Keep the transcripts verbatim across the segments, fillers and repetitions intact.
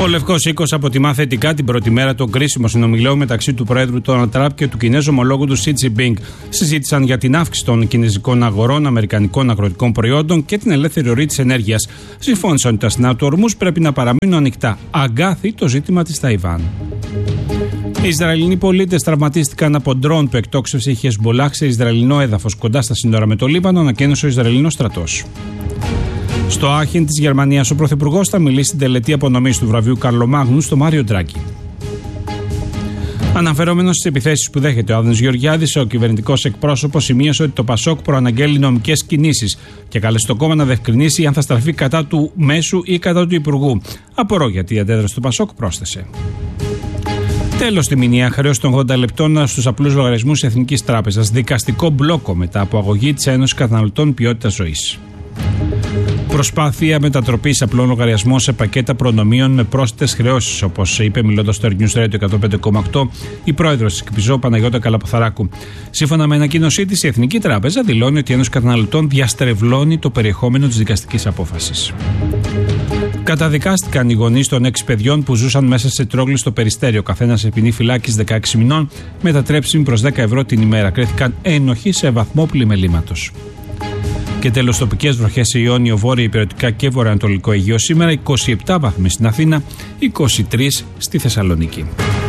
Ο Λευκός Οίκος αποτιμά θετικά την πρώτη μέρα των κρίσιμων συνομιλιών μεταξύ του Προέδρου Ντόναλντ Τραμπ και του Κινέζου ομολόγου του Σι Τζινπίνγκ. Συζήτησαν για την αύξηση των κινέζικων αγορών αμερικανικών αγροτικών προϊόντων και την ελεύθερη ροή της ενέργειας. Συμφώνησαν ότι τα στενά του ορμούς πρέπει να παραμείνουν ανοιχτά. Αγκάθι το ζήτημα της Ταϊβάν. Οι Ισραηλινοί πολίτες τραυματίστηκαν από ντρόουν που εκτόξευσε η Χεσμπολάχ σε Ισραηλινό έδαφος κοντά στα σύνορα με το Λίβανο, ανακοίνωσε ο Ισραηλινός στρατός. Στο Άχεν της Γερμανίας, ο Πρωθυπουργός θα μιλήσει στην τελετή απονομής του βραβείου Καρλομάγνου στο Μάριο Ντράγκη. Αναφερόμενος στις επιθέσεις που δέχεται ο Άδωνης Γεωργιάδης, ο κυβερνητικός εκπρόσωπος σημείωσε ότι το Πασόκ προαναγγέλει νομικές κινήσεις και κάλεσε το κόμμα να διευκρινίσει αν θα στραφεί κατά του μέσου ή κατά του υπουργού. Απορώ γιατί η αντέδραση του Πασόκ, πρόσθεσε. Τέλος, τη μηνιαία χρέωση των ογδόντα λεπτών στους απλούς λογαριασμούς της Εθνικής Τράπεζας. Δικαστικό μπλόκο μετά από αγωγή της Ένωσης Καταναλωτών Ποιότητας Ζωής. Προσπάθεια μετατροπής απλών λογαριασμών σε πακέτα προνομίων με πρόσθετες χρεώσεις, όπως είπε μιλώντας στο News Radio εκατόν πέντε κόμμα οκτώ η πρόεδρος της ΚΠΙΖΟ Παναγιώτα Καλαποθαράκου. Σύμφωνα με ανακοίνωσή της, η Εθνική Τράπεζα δηλώνει ότι η Ένωση Καταναλωτών διαστρεβλώνει το περιεχόμενο της δικαστικής απόφασης. Καταδικάστηκαν οι γονείς των έξι παιδιών που ζούσαν μέσα σε τρόγλι στο Περιστέρι. Ο καθένας σε ποινή φυλάκης δεκαέξι μηνών, μετατρέψιμη προς δέκα ευρώ την ημέρα. Κρέθηκαν ένοχοι σε βαθμό πλημελήματος. Και τέλος, τοπικές βροχές σε Ιόνιο, Βόρεια, Ηπειρωτικά και Βορειοανατολικό Αιγαίο σήμερα, είκοσι επτά βαθμοί στην Αθήνα, είκοσι τρεις στη Θεσσαλονίκη.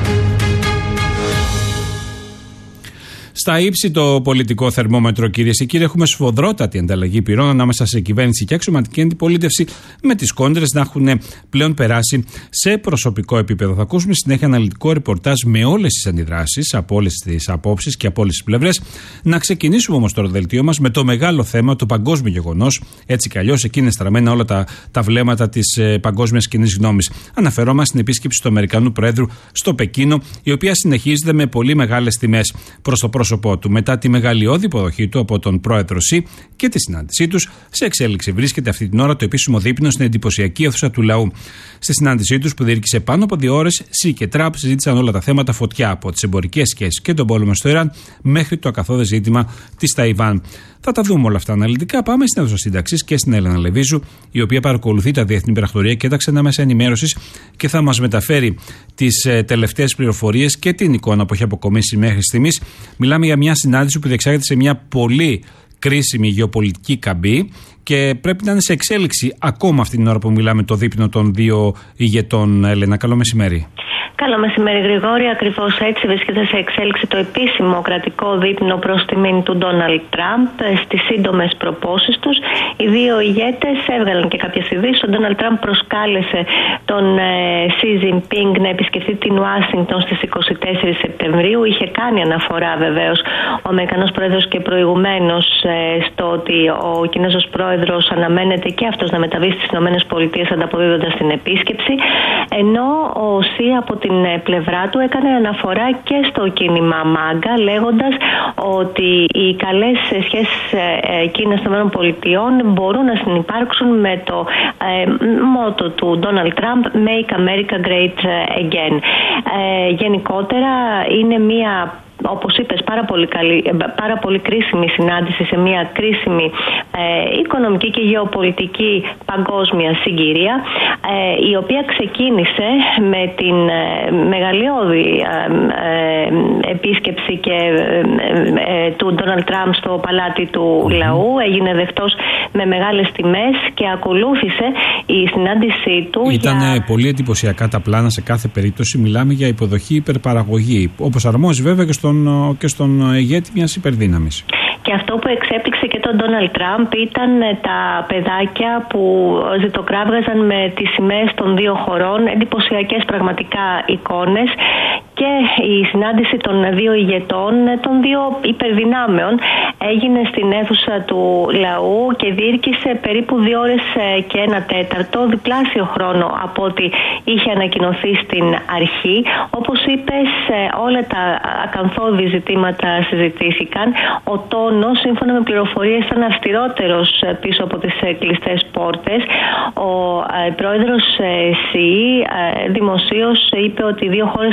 Στα ύψη το πολιτικό θερμόμετρο, κυρίες και κύριοι, έχουμε σφοδρότατη ανταλλαγή πυρών ανάμεσα σε κυβέρνηση και αξιωματική αντιπολίτευση, με τις κόντρες να έχουν πλέον περάσει σε προσωπικό επίπεδο. Θα ακούσουμε συνέχεια αναλυτικό ρεπορτάζ με όλες τις αντιδράσεις, από όλες τις απόψεις και από όλες τις πλευρές. Να ξεκινήσουμε όμως το δελτίο μας με το μεγάλο θέμα, το παγκόσμιο γεγονός. Έτσι κι αλλιώς, εκεί είναι στραμμένα όλα τα, τα βλέμματα της ε, παγκόσμιας κοινής γνώμης. Αναφερόμαστε στην επίσκεψη του Αμερικανού Προέδρου στο Πεκίνο, η οποία συνεχίζεται με πολύ μεγάλες τιμές προς το πρόσωπό του. Μετά τη μεγαλειώδη υποδοχή του από τον πρόεδρο Σι και τη συνάντησή τους, σε εξέλιξη βρίσκεται αυτή την ώρα το επίσημο δείπνο στην εντυπωσιακή αίθουσα του λαού. Στη συνάντησή τους, που διήρκησε πάνω από δύο ώρες, Σι και Τραμπ συζήτησαν όλα τα θέματα φωτιά, από τις εμπορικές σχέσεις και τον πόλεμο στο Ιράν μέχρι το ακαθόδε ζήτημα της Ταϊβάν. Θα τα δούμε όλα αυτά αναλυτικά. Πάμε στην αίθουσα σύνταξης και στην Έλενα Λεβίζου, η οποία παρακολουθεί τα διεθνή πρακτορία και τα ξένα μέσα ενημέρωσης και θα μας μεταφέρει τις ε, τελευταίες πληροφορίες και την εικόνα που έχει αποκομίσει μέχρι στιγμής. Μιλάμε για μια συνάντηση που διεξάγεται σε μια πολύ κρίσιμη γεωπολιτική καμπή και πρέπει να είναι σε εξέλιξη ακόμα αυτή την ώρα που μιλάμε το δείπνο των δύο ηγετών. Έλενα, καλό μεσημέρι. Καλό μεσημέρι, Γρηγόρη. Ακριβώς έτσι βρίσκεται σε εξέλιξη το επίσημο κρατικό δείπνο προς τιμήν του Ντόναλντ Τραμπ. Στις σύντομες προπόσεις τους, οι δύο ηγέτες έβγαλαν και κάποιες ειδήσεις. Ο Ντόναλντ Τραμπ προσκάλεσε τον Σι Τζινπίνγκ να επισκεφτεί την Ουάσιγκτον στις είκοσι τέσσερις Σεπτεμβρίου. Είχε κάνει αναφορά βεβαίως ο Αμερικανός Πρόεδρος και προηγουμένως στο ότι ο Κινέζος Πρόεδρος αναμένεται και αυτός να μεταβεί στις ΗΠΑ ανταποδίδοντας την επίσκεψη. Ενώ ο Σι από την πλευρά του έκανε αναφορά και στο κίνημα Μάγκα, λέγοντας ότι οι καλές σχέσεις Κίνας των ΗΠΑ μπορούν να συνυπάρξουν με το ε, μότο του Ντόναλντ Τραμπ Make America Great Again. Ε, γενικότερα είναι μια, όπως είπες, πάρα πολύ, καλή, πάρα πολύ κρίσιμη συνάντηση σε μια κρίσιμη ε, οικονομική και γεωπολιτική παγκόσμια συγκυρία, ε, η οποία ξεκίνησε με την ε, μεγαλειώδη ε, ε, επίσκεψη και, ε, ε, του Ντόναλντ Τραμπ στο παλάτι του λαού. Έγινε δεκτός με μεγάλες τιμές και ακολούθησε η συνάντησή του. Ήταν για... πολύ εντυπωσιακά τα πλάνα σε κάθε περίπτωση. Μιλάμε για υποδοχή υπερπαραγωγή, όπως αρμόζει βέβαια και στον, και στον ηγέτη μιας υπερδύναμης. Και αυτό που εξέπληξε και τον Ντόναλντ Τραμπ ήταν τα παιδάκια που ζητοκράβγαζαν με τις σημαίες των δύο χωρών, εντυπωσιακές πραγματικά εικόνες, και η συνάντηση των δύο ηγετών, των δύο υπερδυνάμεων, έγινε στην αίθουσα του λαού και διήρκησε περίπου δύο ώρες και ένα τέταρτο, διπλάσιο χρόνο από ό,τι είχε ανακοινωθεί στην αρχή. Όπως είπες, όλα τα ακαθόδη ζητήματα συζητήθηκαν. Ο τόνος, σύμφωνα με πληροφορίες, ήταν αυστηρότερος πίσω από τις κλειστές πόρτες. Ο πρόεδρος Σι δημοσίως είπε ότι οι δύο χώρες πρέπει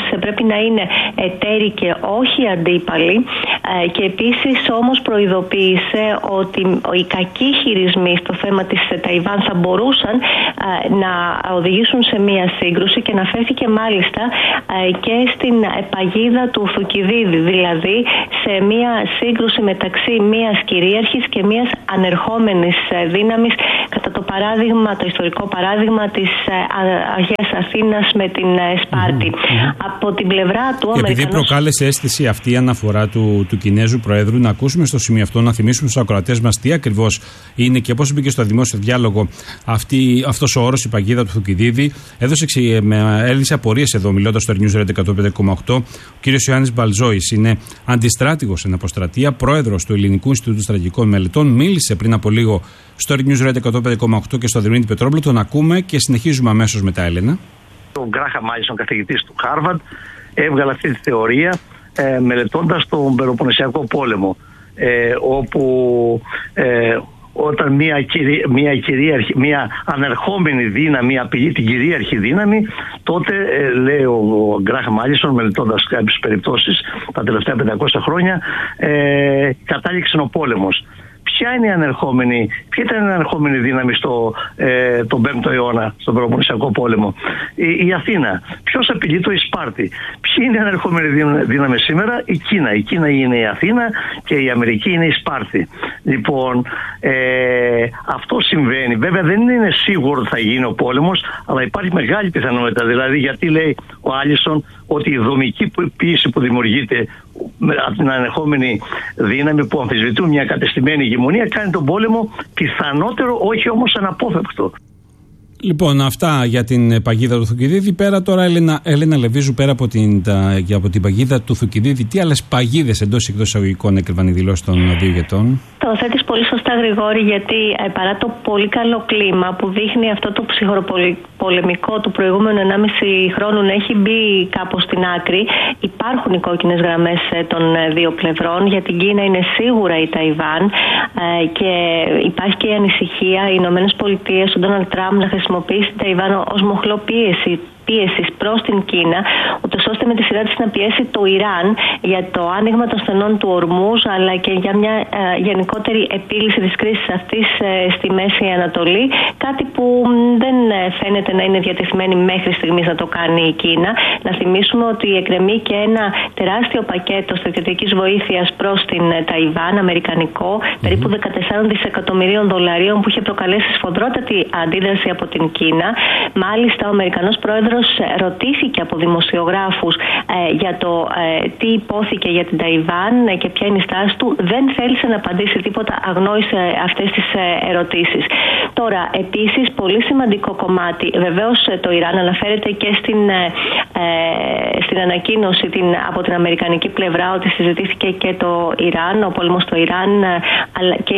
να είναι εταίροι και όχι αντίπαλοι, και επίσης όμως προειδοποίησε ότι οι κακοί χειρισμοί στο θέμα της Ταϊβάν θα μπορούσαν να οδηγήσουν σε μία σύγκρουση, και αναφέρθηκε μάλιστα και στην παγίδα του Θουκυδίδη, δηλαδή σε μία σύγκρουση μεταξύ μίας κυρίαρχης και μίας ανερχόμενης δύναμης, κατά το παράδειγμα, το ιστορικό παράδειγμα της Αγίας Αθήνας με την Σπάρτη. Mm-hmm. Από την πλευρά του ο Επειδή Αμερικανός... προκάλεσε αίσθηση αυτή η αναφορά του, του Κινέζου Προέδρου, να ακούσουμε στο σημείο αυτό, να θυμίσουμε στους ακροατές μας τι ακριβώς είναι και πώς μπήκε στο δημόσιο διάλογο αυτή, αυτός ο όρος, η παγίδα του Θουκυδίδη. Έδωσε, έλυσε απορίες εδώ, μιλώντας στο News Radio εκατόν πέντε κόμμα οκτώ. Ο κύριος Ιωάννης Μπαλζόης είναι αντιστράτηγος στην αποστρατεία, πρόεδρος του Ελληνικού Ινστιτούτου Στρατηγικών Μελετών. Μίλησε πριν από λίγο στο News Radio εκατόν πέντε κόμμα οκτώ και στο Διονύτη Πετρόπουλο. Τον ακούμε και συνεχίζουμε αμέσως μετά, Έλενα. Ο Γκράχαμ Μάλισον, καθηγητής του Χάρβαρντ, έβγαλε αυτή τη θεωρία ε, μελετώντας τον Πελοποννησιακό πόλεμο, ε, όπου ε, όταν μια, κυρι, μια, κυρίαρχη, μια ανερχόμενη δύναμη απειλεί την κυρίαρχη δύναμη, τότε ε, λέει ο, ο Γκράχαμ Μάλισον, μελετώντας κάποιες περιπτώσεις τα τελευταία πεντακόσια χρόνια, ε, κατάληξε ο πόλεμος. Ποια είναι η ανερχόμενη, ποια ήταν η ανερχόμενη δύναμη στο, ε, τον πέμπτο αιώνα, στον Πελοποννησιακό πόλεμο? Η, η Αθήνα. Ποιος απειλεί? Το η Σπάρτη. Ποιοι είναι η ανερχόμενη δύναμη σήμερα? Η Κίνα. Η Κίνα είναι η Αθήνα και η Αμερική είναι η Σπάρτη. Λοιπόν, ε, αυτό συμβαίνει. Βέβαια δεν είναι σίγουρο ότι θα γίνει ο πόλεμος, αλλά υπάρχει μεγάλη πιθανότητα. Δηλαδή, γιατί λέει ο Άλισον ότι η δομική πίεση που δημιουργείται από την ανερχόμενη δύναμη που αμφισβητούν μια κατεστημένη ηγεμονία κάνει τον πόλεμο πιθανότερο, όχι όμως αναπόφευκτο. Λοιπόν, αυτά για την παγίδα του Θουκυδίδη. Πέρα τώρα, Έλενα, Έλενα Λεβίζου, πέρα από την, τα, από την παγίδα του Θουκυδίδη, τι άλλες παγίδες εντός ή εκτός εισαγωγικών έκρυβαν οι δηλώσεις των δύο ηγετών? Το θέτεις πολύ σωστά, Γρηγόρη, γιατί ε, παρά το πολύ καλό κλίμα που δείχνει αυτό το ψυχροπολεμικό του προηγούμενου ενάμιση χρόνου να έχει μπει κάπως στην άκρη, υπάρχουν οι κόκκινες γραμμές ε, των ε, δύο πλευρών. Για την Κίνα είναι σίγουρα η Ταϊβάν, ε, και υπάρχει και η ανησυχία οι Ηνωμένες Πολιτείες, ο Ντόναλντ Τραμπ, να χρησιμοποιήσει την Ταϊβάν ως μοχλό πίεση πίεσης προς την Κίνα, ούτως ώστε με τη σειρά της να πιέσει το Ιράν για το άνοιγμα των στενών του Ορμούζ, αλλά και για μια ε, γενικότερη επίλυση της κρίσης αυτής ε, στη Μέση Ανατολή, κάτι που δεν ε, φαίνεται να είναι διατεθειμένη μέχρι στιγμής να το κάνει η Κίνα. Να θυμίσουμε ότι εκκρεμεί και ένα τεράστιο πακέτο στρατιωτικής βοήθειας προς την ε, Ταϊβάν, αμερικανικό, mm-hmm. περίπου δεκατέσσερα δισεκατομμυρίων δολαρίων, που είχε προκαλέσει σφοδρότατη αντίδραση από την Κίνα. Μάλιστα, ο Αμερικανός πρόεδρος ρωτήθηκε από δημοσιογράφους ε, για το ε, τι υπόθηκε για την Ταϊβάν ε, και ποια είναι η στάση του. Δεν θέλησε να απαντήσει τίποτα, αγνόησε αυτές τις ε, ερωτήσεις. Τώρα, επίσης, πολύ σημαντικό κομμάτι, βεβαίως το Ιράν αναφέρεται και στην, ε, στην ανακοίνωση την, από την αμερικανική πλευρά ότι συζητήθηκε και το Ιράν, ο πόλεμος στο Ιράν, αλλά και,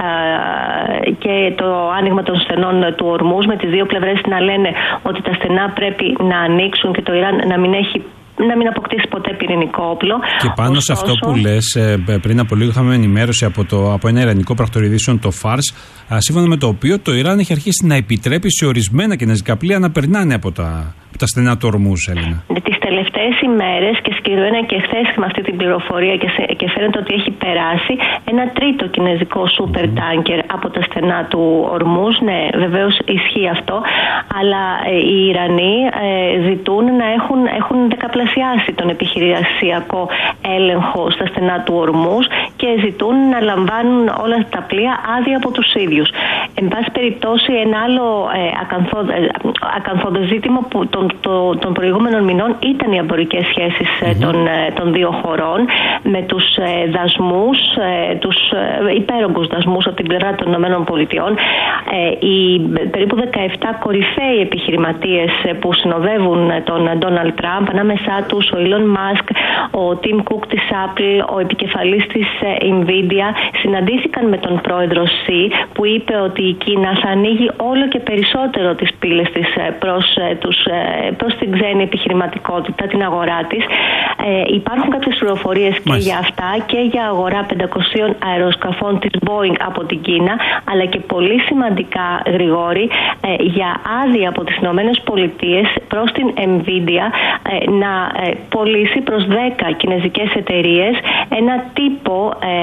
ε, και το άνοιγμα των στενών του Ορμούζ, με τις δύο πλευρές να λένε ότι τα στενά πρέπει να ανοίξουν και το Ιράν να μην έχει να μην αποκτήσει ποτέ πυρηνικό όπλο. Και πάνω Ωστόσο, σε αυτό που λες, πριν από λίγο είχαμε ενημέρωση από, το, από ένα ιρανικό πρακτορείο το Φάρς, σύμφωνα με το οποίο το Ιράν έχει αρχίσει να επιτρέπει σε ορισμένα κινέζικα πλοία να περνάνε από τα, από τα στενά του Ορμούζ, Έλληνα. Τις τελευταίες ημέρες και συγκεκριμένα και χθες με αυτή την πληροφορία και, σε, και φαίνεται ότι έχει περάσει ένα τρίτο κινέζικο σούπερ τάνκερ mm-hmm. από τα στενά του Ορμούζ. Ναι, βεβαίως ισχύει αυτό, αλλά ε, οι Ιρανοί ε, ζητούν να έχουν, έχουν δεκαπλασιάσει τον επιχειρησιακό έλεγχο στα στενά του Ορμούζ και ζητούν να λαμβάνουν όλα τα πλοία άδεια από τους ίδιους. Εν πάση περιπτώσει, ένα άλλο ε, ακαθόδε, ακαθόδε ζήτημα που των, το, των προηγούμενων μηνών ήταν οι εμπορικές σχέσεις mm-hmm. των, των δύο χωρών, με τους ε, δασμούς, ε, τους ε, υπέρογκους δασμούς από την πλευρά των ΗΠΑ. Ε, οι περίπου δεκαεπτά κορυφαίοι επιχειρηματίες που συνοδεύουν τον Ντόναλντ Τραμπ, ανάμεσά τους ο Elon Musk, ο Tim Cook της Apple, ο επικεφαλής της Nvidia, συναντήθηκαν με τον πρόεδρο Xi, που είπε ότι η Κίνα θα ανοίγει όλο και περισσότερο τις πύλες της προς, τους, προς την ξένη επιχειρηματικότητα, την αγορά της. Ε, υπάρχουν κάποιες πληροφορίες και για αυτά και για αγορά πεντακοσίων αεροσκαφών της Boeing από την Κίνα, αλλά και πολύ σημαντικά, Γρηγόρη, ε, για άδεια από τις Ηνωμένες Πολιτείες προς την Nvidia ε, να ε, πωλήσει προς δέκα κινέζικες εταιρείες ένα τύπο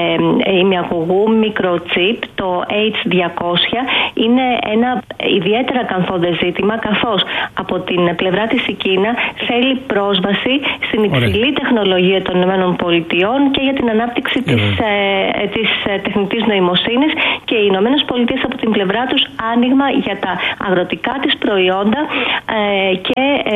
ε, ημιαγωγού microchip, το έιτς διακόσια. Είναι ένα ιδιαίτερα καθόδε ζήτημα, καθώς από την πλευρά της η Κίνα θέλει πρόσβαση στην υψηλή Ωραία. τεχνολογία των ΗΠΑ και για την ανάπτυξη της, ε, της τεχνητής νοημοσύνης, και οι ΗΠΑ από την πλευρά τους άνοιγμα για τα αγροτικά της προϊόντα ε, και ε,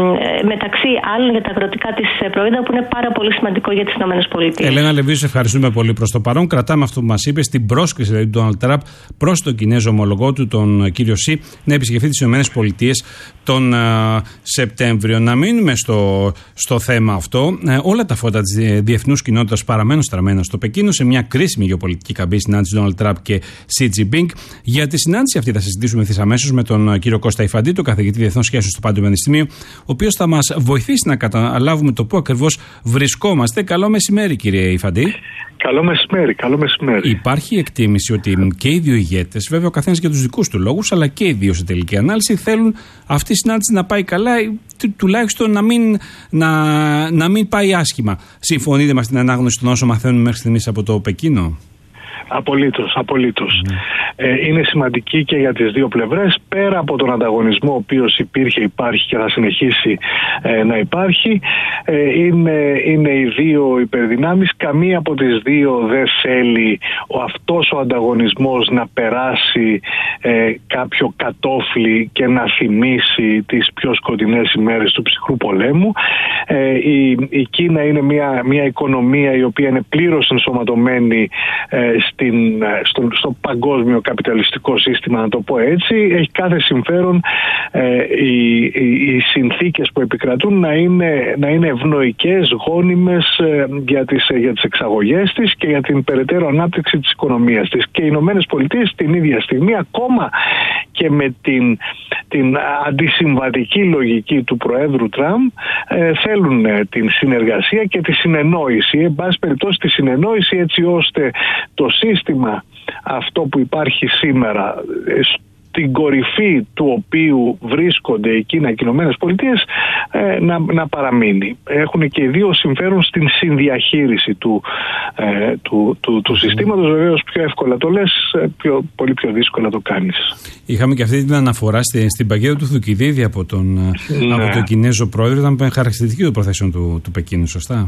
μεταξύ άλλων για τα αγροτικά της προϊόντα, που είναι πάρα πολύ σημαντικό για τις ΗΠΑ. Ελένα Λεβίου, σε ευχαριστούμε πολύ. Προς το παρόν κρατάμε αυτό που μας είπες, την πρόσκληση δηλαδή, του Ντόναλντ Τραμπ προς τον Κινέζο ομολογό του, τον κύριο Σι, να επισκεφθεί τις ΗΠΑ τον uh, Σεπτέμβριο. Να μείνουμε στο, στο θέμα αυτό. Ε, όλα τα φώτα της διεθνούς κοινότητας παραμένουν στραμμένα στο Πεκίνο, σε μια κρίσιμη γεωπολιτική καμπή συνάντηση Ντόναλντ Τραμπ και Σι Τζινπίνγκ. Για τη συνάντηση αυτή θα συζητήσουμε ευθύς αμέσως με τον κύριο Κώστα Ιφαντή, τον καθηγητή Διεθνών Σχέσεων στο Πάντιο Πανεπιστήμιο, ο οποίος θα μας βοηθήσει να καταλάβουμε το πού ακριβώς βρισκόμαστε. Καλό μεσημέρι, κύριε Ιφαντή. Καλό μεσημέρι, καλό μεσημέρι. Υπάρχει εκτίμηση ότι και οι δύο ηγέτες, βέβαια ο καθένας για τους δικούς του λόγους, αλλά και οι δύο σε τελική ανάλυση, θέλουν αυτή η συνάντηση να πάει καλά, τουλάχιστον να μην, να, να μην πάει άσχημα. Συμφωνείτε με την ανάγνωση των όσων μαθαίνουμε μέχρι στιγμής από το Πεκίνο? Απολύτως, απολύτως. Mm. Ε, είναι σημαντική και για τις δύο πλευρές, πέρα από τον ανταγωνισμό ο οποίος υπήρχε, υπάρχει και θα συνεχίσει ε, να υπάρχει. Ε, είναι, είναι οι δύο υπερδυνάμεις, καμία από τις δύο δεν θέλει ο, αυτός ο ανταγωνισμός να περάσει ε, κάποιο κατόφλι και να θυμίσει τις πιο σκοτεινές ημέρες του ψυχρού πολέμου. Ε, η, η Κίνα είναι μια, μια οικονομία η οποία είναι πλήρως ενσωματωμένη ε, στην, στο, στο παγκόσμιο καπιταλιστικό σύστημα, να το πω έτσι. Έχει κάθε συμφέρον ε, οι, οι, οι συνθήκες που επικρατούν να είναι, να είναι ευνοϊκές, γόνιμες ε, για, τις, για τις εξαγωγές της και για την περαιτέρω ανάπτυξη της οικονομίας της. Και οι Ηνωμένες Πολιτείες την ίδια στιγμή, ακόμα και με την, την αντισυμβατική λογική του Προέδρου Τραμπ, ε, θέλουν ε, την συνεργασία και τη συνεννόηση, εν πάση περιπτώσει τη συνεννόηση, έτσι ώστε το σύστημα αυτό που υπάρχει σήμερα, στην κορυφή του οποίου βρίσκονται η Κίνα και οι Ηνωμένες Πολιτείες, ε, να, να παραμείνει. Έχουν και οι δύο συμφέρον στην συνδιαχείριση του, ε, του, του, του συστήματος. Βεβαίως πιο εύκολα το λες, πιο, πολύ πιο δύσκολα το κάνεις. Είχαμε και αυτή την αναφορά στη, στην παγίδα του Θουκυδίδη από τον, ναι. από τον Κινέζο πρόεδρο. Ήταν χαρακτηριστική των προθέσεων του, του Πεκίνου, σωστά?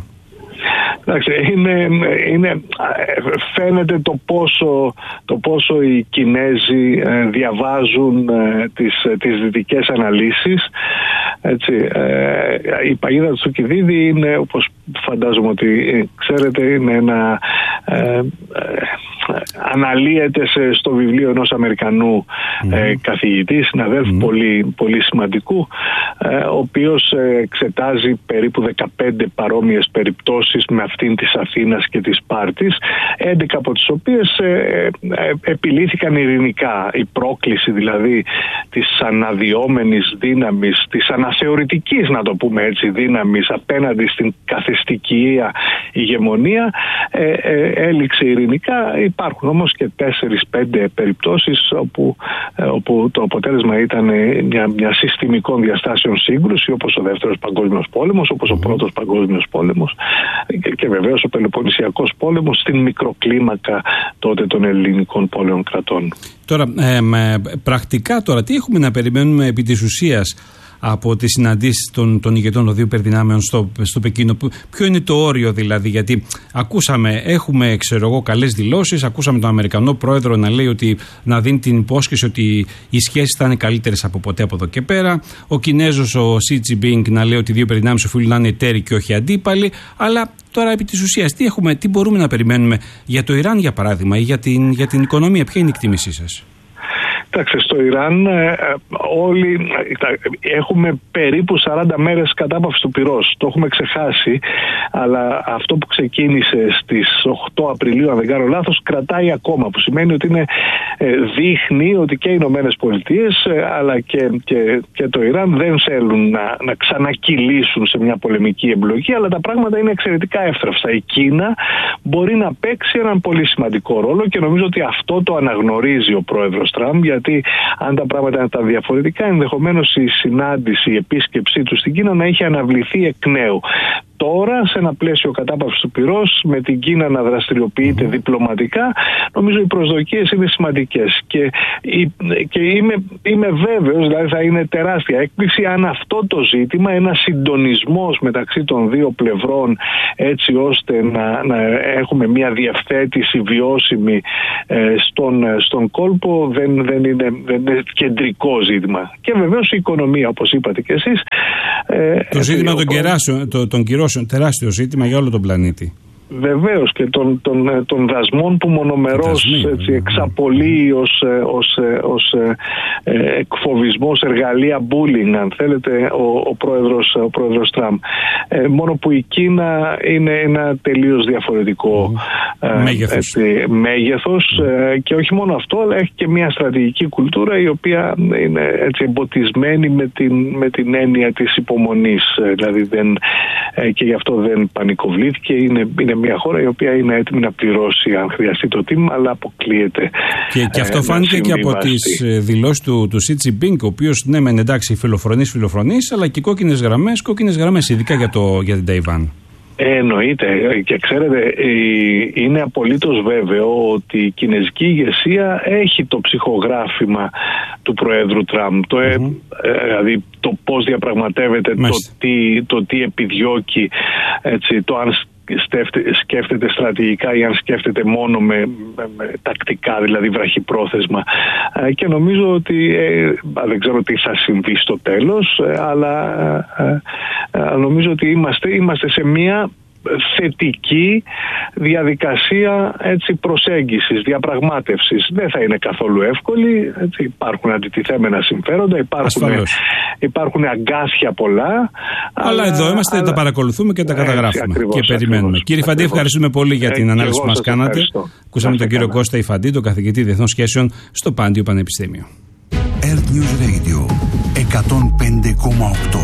Είναι, είναι, φαίνεται το πόσο, το πόσο οι Κινέζοι ε, διαβάζουν ε, τις, τις δυτικές αναλύσεις. Έτσι, ε, η παγίδα του Θουκυδίδη είναι, όπως φαντάζομαι ότι ξέρετε, είναι ένα... Ε, ε, αναλύεται σε, στο βιβλίο ενός Αμερικανού mm. ε, καθηγητή, συναδέλφου mm. πολύ, πολύ σημαντικού, ε, ο οποίος ε, εξετάζει περίπου δεκαπέντε παρόμοιες περιπτώσεις με αυτήν της Αθήνας και της Σπάρτης, έντεκα από τις οποίες ε, ε, επιλύθηκαν ειρηνικά. Η πρόκληση δηλαδή της αναδυόμενης δύναμης, της αναθεωρητικής, να το πούμε έτσι, δύναμης απέναντι στην καθεστική ηγεμονία ε, ε, έληξε ειρηνικά. Υπάρχουν όμως και τέσσερις πέντε περιπτώσεις όπου, όπου το αποτέλεσμα ήταν μια, μια συστημικών διαστάσεων σύγκρουση, όπως ο Δεύτερος Παγκόσμιος Πόλεμος, όπως ο Πρώτος Παγκόσμιος Πόλεμος και, και βεβαίως ο Πελοποννησιακός Πόλεμος στην μικροκλίμακα τότε των ελληνικών πόλεων κρατών. Τώρα, ε, με, πρακτικά τώρα, τι έχουμε να περιμένουμε επί της ουσίας από τις συναντήσεις των, των ηγετών των δύο υπερδυνάμεων στο, στο Πεκίνο? Ποιο είναι το όριο δηλαδή? Γιατί ακούσαμε, έχουμε ξέρω εγώ καλές δηλώσεις, ακούσαμε τον Αμερικανό πρόεδρο να λέει ότι, να δίνει την υπόσχεση ότι οι σχέσεις θα είναι καλύτερες από ποτέ από εδώ και πέρα, ο Κινέζος ο Σι Τζινπίνγκ να λέει ότι οι δύο υπερδυνάμεις οφείλουν να είναι εταίροι και όχι αντίπαλοι. Αλλά τώρα επί της ουσίας τι, έχουμε, τι μπορούμε να περιμένουμε για το Ιράν για παράδειγμα ή για την, για την οικονομία? Ποια είναι η εκτίμησή σας? Κοιτάξτε, στο Ιράν ε, όλοι έχουμε περίπου σαράντα μέρες κατάπαυση του πυρός. Το έχουμε ξεχάσει, αλλά αυτό που ξεκίνησε στις οκτώ Απριλίου, αν δεν κάνω λάθος, κρατάει ακόμα, που σημαίνει ότι είναι, ε, δείχνει ότι και οι Ηνωμένες Πολιτείες ε, αλλά και, και, και το Ιράν δεν θέλουν να, να ξανακυλήσουν σε μια πολεμική εμπλοκή, αλλά τα πράγματα είναι εξαιρετικά εύθραυστα. Η Κίνα μπορεί να παίξει έναν πολύ σημαντικό ρόλο και νομίζω ότι αυτό το αναγνωρίζει ο πρόεδρος Τραμπ, γιατί αν τα πράγματα ήταν διαφορετικά, ενδεχομένως η συνάντηση, η επίσκεψή του στην Κίνα να είχε αναβληθεί εκ νέου. Τώρα, σε ένα πλαίσιο κατάπαυσης του πυρός, με την Κίνα να δραστηριοποιείται mm. διπλωματικά, νομίζω οι προσδοκίες είναι σημαντικές. Και, και είμαι, είμαι βέβαιος, δηλαδή θα είναι τεράστια έκπληξη αν αυτό το ζήτημα, ένα συντονισμός μεταξύ των δύο πλευρών, έτσι ώστε να, να έχουμε μια διευθέτηση βιώσιμη ε, στον, στον κόλπο, δεν, δεν, είναι, δεν είναι κεντρικό ζήτημα. Και βεβαίως η οικονομία, όπως είπατε και εσείς. Ε, το ζήτημα των κυρώσεων, το, των κυρώσεων, τεράστιο ζήτημα για όλο τον πλανήτη. Βεβαίως, και των, των, των δασμών που μονομερώς έτσι, εξαπολύει ως, ως, ως ε, εκφοβισμός, εργαλεία bullying, αν θέλετε, ο, ο, πρόεδρος, ο πρόεδρος Τραμπ. Ε, μόνο που η Κίνα είναι ένα τελείως διαφορετικό mm. ε, μέγεθος, έτσι, μέγεθος mm. ε, και όχι μόνο αυτό, αλλά έχει και μια στρατηγική κουλτούρα η οποία είναι έτσι, εμποτισμένη με την, με την έννοια της υπομονής. Ε, δηλαδή δεν, ε, και γι' αυτό δεν πανικοβλήθηκε. Είναι, είναι μια χώρα η οποία είναι έτοιμη να πληρώσει αν χρειαστεί το τίμημα, αλλά αποκλείεται. Και, και αυτό ε, φάνηκε και από τις δηλώσεις του, του Xi Jinping, ο οποίος ναι, μεν εντάξει, φιλοφρονής, φιλοφρονής, αλλά και κόκκινες γραμμές, κόκκινες γραμμές, ειδικά για, το, για την Ταϊβάν. Ε, εννοείται, και ξέρετε, είναι απολύτως βέβαιο ότι η κινέζικη ηγεσία έχει το ψυχογράφημα του Προέδρου Τραμπ. Το, mm-hmm. ε, δηλαδή το πώς διαπραγματεύεται, το τι, το τι επιδιώκει, έτσι, το αν σκέφτεται στρατηγικά ή αν σκέφτεται μόνο με, με, με τακτικά, δηλαδή βραχυπρόθεσμα. Ε, και νομίζω ότι ε, δεν ξέρω τι θα συμβεί στο τέλος, ε, αλλά ε, ε, νομίζω ότι είμαστε, είμαστε σε μια θετική διαδικασία έτσι, προσέγγισης, διαπραγμάτευσης. Δεν θα είναι καθόλου εύκολη. Έτσι, υπάρχουν αντιτιθέμενα συμφέροντα, υπάρχουν, υπάρχουν αγκάθια πολλά. Αλλά, αλλά εδώ είμαστε, αλλά... τα παρακολουθούμε και τα καταγράφουμε έτσι, ακριβώς, και περιμένουμε. Ακριβώς, Κύριε Ιφαντή, ευχαριστούμε πολύ για την ε, ανάλυση που μας κάνατε. Ακούσαμε τον κύριο Κώστα Ιφαντή, τον καθηγητή Διεθνών Σχέσεων στο Πάντιο Πανεπιστήμιο. Earth News Radio εκατόν πέντε κόμμα οκτώ.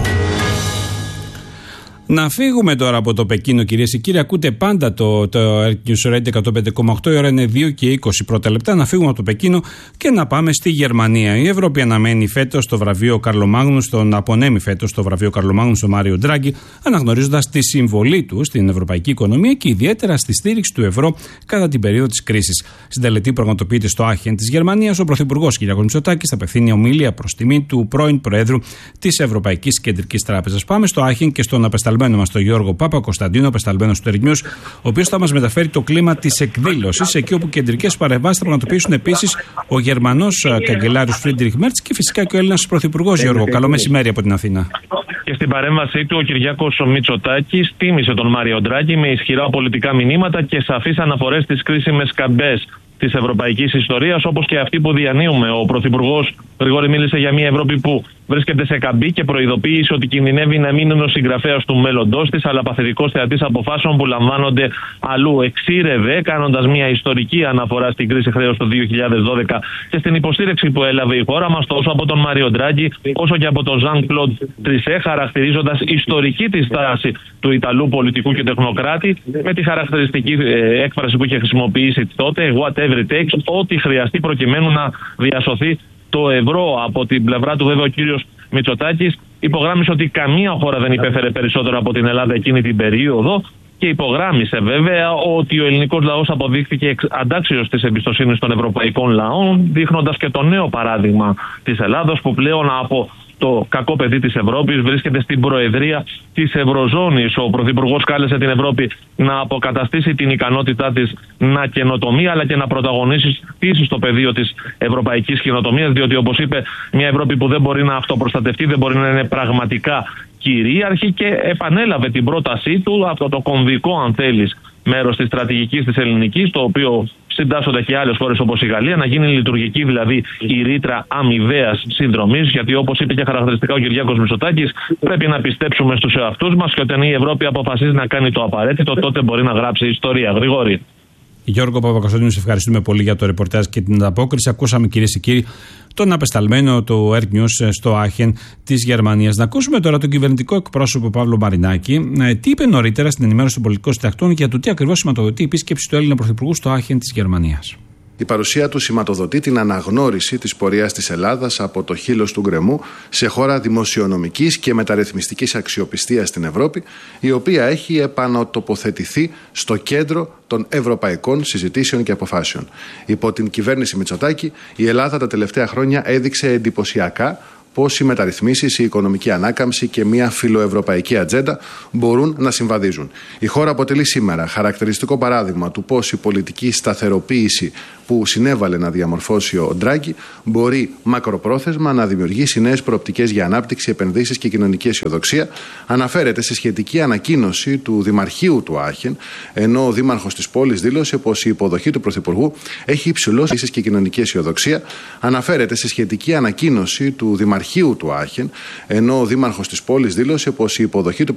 Να φύγουμε τώρα από το Πεκίνο, κυρίες και κύριοι. Ακούτε πάντα το, το News Radio εκατόν πέντε κόμμα οκτώ. Η ώρα είναι δύο και είκοσι πρώτα λεπτά. Να φύγουμε από το Πεκίνο και να πάμε στη Γερμανία. Η Ευρώπη αναμένει φέτος το βραβείο Καρλομάγνου, τον απονέμει φέτος το βραβείο Καρλομάγνου στον Μάριο Ντράγκη, αναγνωρίζοντας τη συμβολή του στην ευρωπαϊκή οικονομία και ιδιαίτερα στη στήριξη του ευρώ κατά την περίοδο της κρίσης. Στην τελετή που πραγματοποιείται στο Άχεν της Γερμανίας, ο Πρωθυπουργός κ. Μητσοτάκης θα απευθύνει ομιλία προς τιμή του πρώην Προέδρου της Ευρωπαϊκής Κεντρικής Τράπεζας. Πάμε στο Άχεν και στον απεσταλμένο μας τον Γιώργο Παπα-Κωνσταντίνο, απεσταλμένος του Earth News, ο οποίος θα μας μεταφέρει το κλίμα της εκδήλωσης, εκεί όπου κεντρικές παρεμβάσεις θα πραγματοποιήσουν επίσης ο Γερμανός καγκελάριος Φρίντριχ Μέρτς και φυσικά και ο Έλληνας Πρωθυπουργός. Γιώργο, καλό μεσημέρι από την Αθήνα. Και στην παρέμβασή του, ο Κυριάκος Μητσοτάκης τίμησε τον Μάριο Ντράγκη με ισχυρά πολιτικά μηνύματα και σαφείς αναφορές στις κρίσιμες καμπές της ευρωπαϊκής ιστορίας, όπως και αυτή που διανύουμε. Ο Πρωθυπουργός Γρηγόρη μίλησε για μια Ευρώπη που βρίσκεται σε καμπή και προειδοποίησε ότι κινδυνεύει να μην είναι ο συγγραφέας του μέλλοντός της, αλλά παθητικός θεατής αποφάσεων που λαμβάνονται αλλού. Εξήρευε, κάνοντας μια ιστορική αναφορά στην κρίση χρέους το δύο χιλιάδες δώδεκα και στην υποστήριξη που έλαβε η χώρα μας, τόσο από τον Μάριο Ντράγκη όσο και από τον Ζαν Κλοντ Τρισέ, χαρακτηρίζοντας ιστορική τη στάση του Ιταλού πολιτικού και τεχνοκράτη, με τη χαρακτηριστική ε, έκφραση που είχε χρησιμοποιήσει τότε, whatever it takes, ό,τι χρειαστεί προκειμένου να διασωθεί το ευρώ. Από την πλευρά του, βέβαια, ο κύριος Μητσοτάκης υπογράμμισε ότι καμία χώρα δεν υπέφερε περισσότερο από την Ελλάδα εκείνη την περίοδο και υπογράμμισε βέβαια ότι ο ελληνικός λαός αποδείχθηκε αντάξιος της εμπιστοσύνης των ευρωπαϊκών λαών, δείχνοντας και το νέο παράδειγμα της Ελλάδος, που πλέον από το κακό παιδί της Ευρώπης βρίσκεται στην προεδρία της Ευρωζώνης. Ο Πρωθυπουργός κάλεσε την Ευρώπη να αποκαταστήσει την ικανότητά της να καινοτομεί, αλλά και να πρωταγωνίσει στο πεδίο της ευρωπαϊκής καινοτομίας, διότι, όπως είπε, μια Ευρώπη που δεν μπορεί να αυτοπροστατευτεί δεν μπορεί να είναι πραγματικά κυρίαρχη, και επανέλαβε την πρότασή του, αυτό το κομβικό, αν θέλεις, μέρος της στρατηγικής της ελληνικής, το οποίο συντάσσονται και άλλες χώρες όπως η Γαλλία, να γίνει λειτουργική δηλαδή η ρήτρα αμοιβαίας συνδρομής, γιατί, όπως είπε και χαρακτηριστικά ο Κυριάκος Μητσοτάκης, πρέπει να πιστέψουμε στους εαυτούς μας και όταν η Ευρώπη αποφασίζει να κάνει το απαραίτητο, τότε μπορεί να γράψει ιστορία. Γρηγόρη. Γιώργο Παπα-Κωνσταντίνου, σε ευχαριστούμε πολύ για το ρεπορτάζ και την ανταπόκριση. Ακούσαμε, κυρίες και κύριοι, τον απεσταλμένο του Earth News στο Άχεν της Γερμανίας. Να ακούσουμε τώρα τον κυβερνητικό εκπρόσωπο Παύλο Μαρινάκη. Τι είπε νωρίτερα στην ενημέρωση των πολιτικών συντακτών για το τι ακριβώς σηματοδοτεί η επίσκεψη του Έλληνα Πρωθυπουργού στο Άχεν της Γερμανίας. Η παρουσία του σηματοδοτεί την αναγνώριση της πορείας της Ελλάδας από το χείλος του γκρεμού σε χώρα δημοσιονομικής και μεταρρυθμιστικής αξιοπιστίας στην Ευρώπη, η οποία έχει επανατοποθετηθεί στο κέντρο των ευρωπαϊκών συζητήσεων και αποφάσεων. Υπό την κυβέρνηση Μητσοτάκη, η Ελλάδα τα τελευταία χρόνια έδειξε εντυπωσιακά πώς οι μεταρρυθμίσεις, η οικονομική ανάκαμψη και μια φιλοευρωπαϊκή ατζέντα μπορούν να συμβαδίζουν. Η χώρα αποτελεί σήμερα χαρακτηριστικό παράδειγμα του πώς η πολιτική σταθεροποίηση που συνέβαλε να διαμορφώσει ο Ντράγκη μπορεί μακροπρόθεσμα να δημιουργήσει νέες προοπτικές για ανάπτυξη, επενδύσεις και κοινωνική αισιοδοξία. Αναφέρεται σε σχετική ανακοίνωση του Δημαρχείου του Άχεν, ενώ ο Δήμαρχος της πόλης δήλωσε πως η υποδοχή του Πρωθυπουργού έχει υψηλό και κοινωνική αισιοδοξία. Αναφέρεται σε σχετική ανακοίνωση του Δημαρχείου του Άχεν, ενώ ο Δήμαρχος της πόλης δήλωσε πως η υποδοχή του